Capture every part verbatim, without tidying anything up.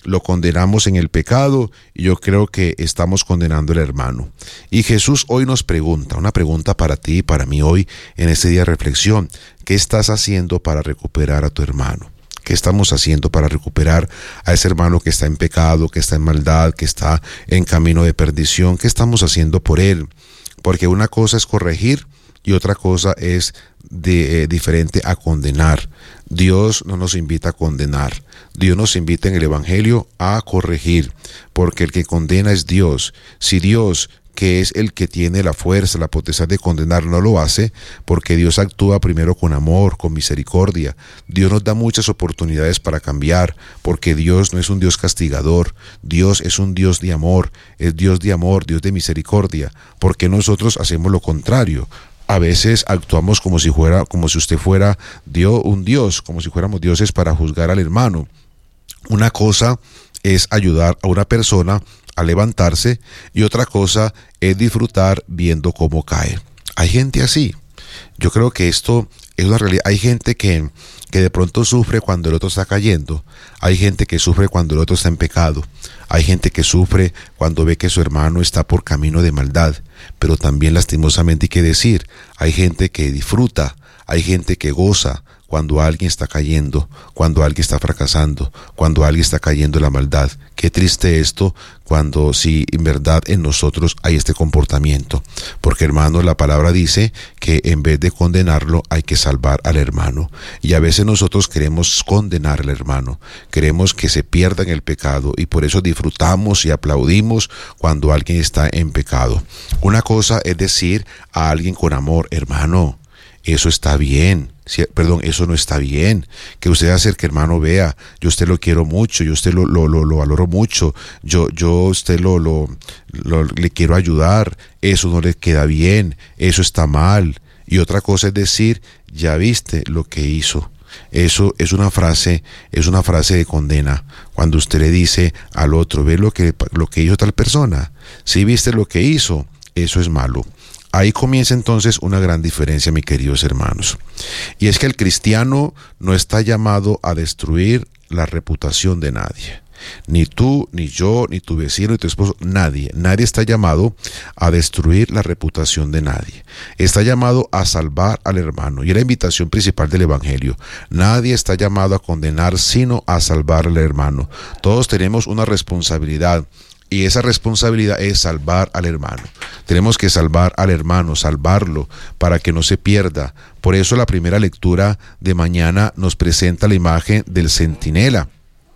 lo condenamos en el pecado y yo creo que estamos condenando al hermano. Y Jesús hoy nos pregunta, una pregunta para ti y para mí hoy en este día de reflexión: ¿qué estás haciendo para recuperar a tu hermano? ¿Qué estamos haciendo para recuperar a ese hermano que está en pecado, que está en maldad, que está en camino de perdición? ¿Qué estamos haciendo por él? Porque una cosa es corregir y otra cosa es de, eh, diferente a condenar. Dios no nos invita a condenar. Dios nos invita en el Evangelio a corregir, porque el que condena es Dios. Si Dios, que es el que tiene la fuerza, la potestad de condenar, no lo hace, porque Dios actúa primero con amor, con misericordia. Dios nos da muchas oportunidades para cambiar, porque Dios no es un Dios castigador. Dios es un Dios de amor, es Dios de amor, Dios de misericordia. Porque nosotros hacemos lo contrario. A veces actuamos como si fuera, como si usted fuera Dios, un Dios, como si fuéramos dioses para juzgar al hermano. Una cosa es ayudar a una persona a levantarse y otra cosa es disfrutar viendo cómo cae. Hay gente así. Yo creo que esto es una realidad. Hay gente que, que de pronto sufre cuando el otro está cayendo. Hay gente que sufre cuando el otro está en pecado. Hay gente que sufre cuando ve que su hermano está por camino de maldad. Pero también, lastimosamente, hay que decir, hay gente que disfruta, hay gente que goza cuando alguien está cayendo, cuando alguien está fracasando, cuando alguien está cayendo en la maldad. Qué triste esto cuando si en verdad en nosotros hay este comportamiento. Porque, hermano, la palabra dice que en vez de condenarlo hay que salvar al hermano. Y a veces nosotros queremos condenar al hermano, queremos que se pierda en el pecado y por eso disfrutamos y aplaudimos cuando alguien está en pecado. Una cosa es decir a alguien con amor: hermano, eso está bien. Sí, perdón, eso no está bien. Que usted hace que hermano vea, yo a usted lo quiero mucho, yo a usted lo, lo, lo, lo valoro mucho, yo, yo a usted lo, lo, lo, le quiero ayudar, eso no le queda bien, eso está mal. Y otra cosa es decir, ya viste lo que hizo. Eso es una frase, es una frase de condena. Cuando usted le dice al otro: ve lo que, lo que hizo tal persona, si viste lo que hizo, eso es malo. Ahí comienza entonces una gran diferencia, mis queridos hermanos. Y es que el cristiano no está llamado a destruir la reputación de nadie. Ni tú, ni yo, ni tu vecino, ni tu esposo, nadie. Nadie está llamado a destruir la reputación de nadie. Está llamado a salvar al hermano. Y es la invitación principal del Evangelio. Nadie está llamado a condenar, sino a salvar al hermano. Todos tenemos una responsabilidad. Y esa responsabilidad es salvar al hermano. Tenemos que salvar al hermano, salvarlo para que no se pierda. Por eso la primera lectura de mañana nos presenta la imagen del centinela.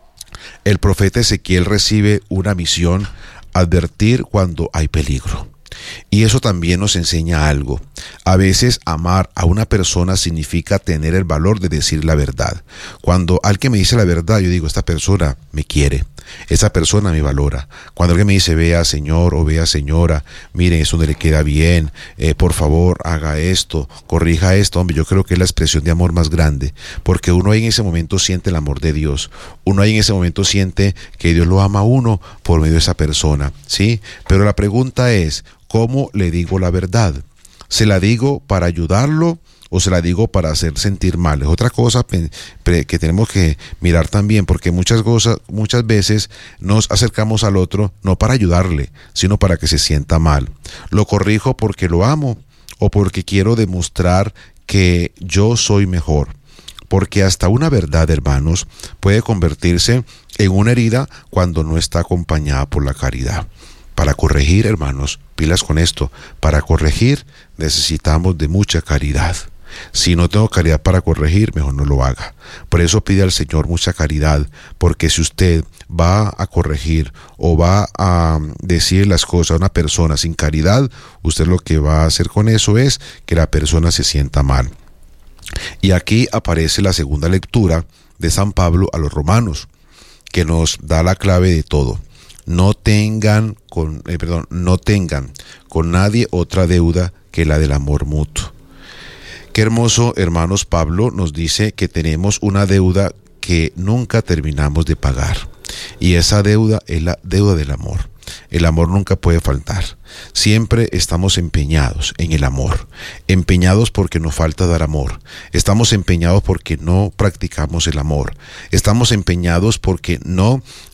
El profeta Ezequiel recibe una misión: advertir cuando hay peligro. Y eso también nos enseña algo. A veces amar a una persona significa tener el valor de decir la verdad. Cuando alguien me dice la verdad, yo digo: esta persona me quiere, esa persona me valora. Cuando alguien me dice: vea señor o vea señora, miren, eso no le queda bien, eh, por favor haga esto, corrija esto, hombre, yo creo que es la expresión de amor más grande, porque uno ahí en ese momento siente el amor de Dios, uno ahí en ese momento siente que Dios lo ama a uno por medio de esa persona, ¿sí? Pero la pregunta es: ¿cómo le digo la verdad? ¿Se la digo para ayudarlo o se la digo para hacer sentir mal? Es otra cosa que tenemos que mirar también, porque muchas cosas, muchas veces nos acercamos al otro no para ayudarle, sino para que se sienta mal. ¿Lo corrijo porque lo amo o porque quiero demostrar que yo soy mejor? Porque hasta una verdad, hermanos, puede convertirse en una herida cuando no está acompañada por la caridad. Para corregir, hermanos, pilas con esto, para corregir necesitamos de mucha caridad. Si no tengo caridad para corregir, mejor no lo haga. Por eso pide al Señor mucha caridad, porque si usted va a corregir o va a decir las cosas a una persona sin caridad, usted lo que va a hacer con eso es que la persona se sienta mal. Y aquí aparece la segunda lectura de San Pablo a los romanos, que nos da la clave de todo. No tengan con, eh, perdón, no tengan con nadie otra deuda que la del amor mutuo. Qué hermoso, hermanos, Pablo nos dice que tenemos una deuda que nunca terminamos de pagar. Y esa deuda es la deuda del amor. El amor nunca puede faltar. Siempre estamos empeñados en el amor, empeñados porque nos falta dar amor, estamos empeñados porque no practicamos el amor, estamos empeñados porque no